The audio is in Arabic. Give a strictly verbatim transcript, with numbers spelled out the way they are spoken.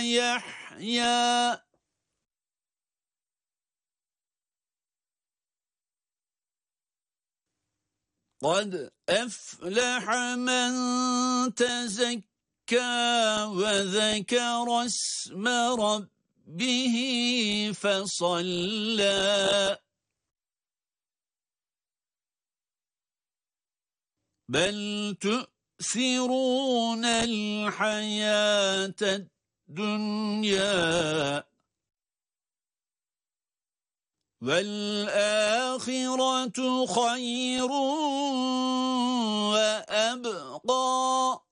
يحيى قد أفلح من تزكى وذكر اسم ربه فصلى بل تؤثرون الحياة الدنيا والآخرة خير وأبقى